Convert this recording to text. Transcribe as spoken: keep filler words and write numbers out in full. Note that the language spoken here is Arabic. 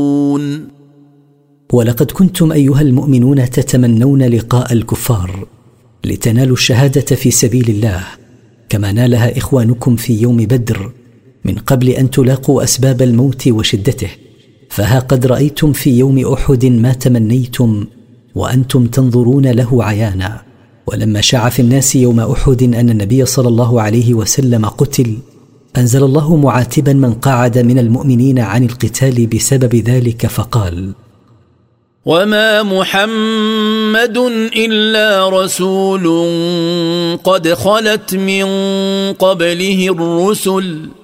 ولقد كنتم أيها المؤمنون تتمنون لقاء الكفار لتنالوا الشهادة في سبيل الله كما نالها إخوانكم في يوم بدر من قبل أن تلاقوا أسباب الموت وشدته، فها قد رأيتم في يوم أحد ما تمنيتم وأنتم تنظرون له عيانا. ولما شاع في الناس يوم أحد أن النبي صلى الله عليه وسلم قتل، أنزل الله معاتبا من قعد من المؤمنين عن القتال بسبب ذلك فقال: وما محمد إلا رسول قد خلت من قبله الرسل